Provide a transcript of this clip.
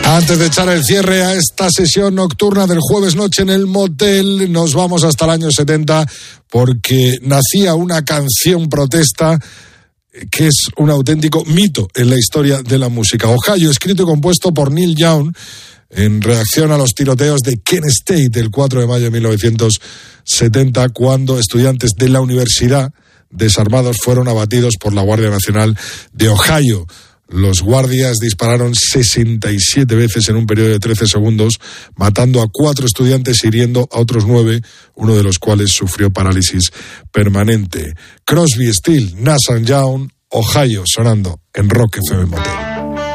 Antes de echar el cierre a esta sesión nocturna del jueves noche en el motel, nos vamos hasta el año 70 porque nacía una canción protesta que es un auténtico mito en la historia de la música. Ohio, escrito y compuesto por Neil Young en reacción a los tiroteos de Kent State el 4 de mayo de 1970, cuando estudiantes de la universidad desarmados fueron abatidos por la Guardia Nacional de Ohio. Los guardias dispararon 67 veces en un periodo de 13 segundos, matando a 4 estudiantes y hiriendo a otros 9, uno de los cuales sufrió parálisis permanente. Crosby, Stills, Nash & Young, Ohio, sonando en Rock FM Motel.